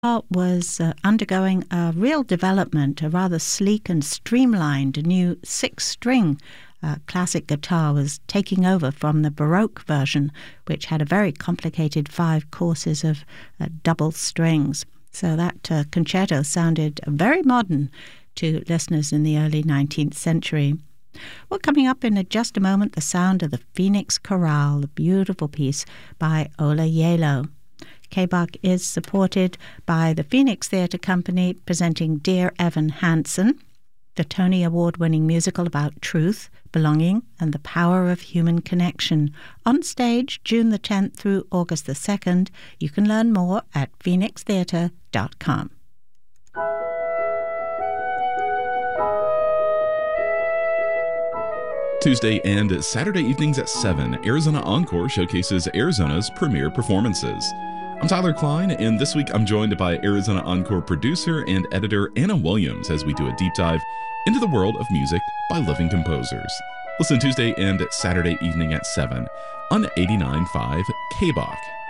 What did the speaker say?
was undergoing a real development. A rather sleek and streamlined new six-string classic guitar was taking over from the Baroque version, which had a very complicated 5 courses of double strings. So that concerto sounded very modern to listeners in the early 19th century. Well, coming up in just a moment, the sound of the Phoenix Chorale, a beautiful piece by Ola Gjeilo. K-Bach is supported by the Phoenix Theatre Company presenting Dear Evan Hansen, the Tony Award-winning musical about truth, belonging, and the power of human connection. On stage, June the 10th through August the 2nd. You can learn more at phoenixtheatre.com. Tuesday and Saturday evenings at 7, Arizona Encore showcases Arizona's premier performances. I'm Tyler Klein, and this week I'm joined by Arizona Encore producer and editor Anna Williams as we do a deep dive into the world of music by living composers. Listen Tuesday and Saturday evening at 7 on 89.5 K-Bach.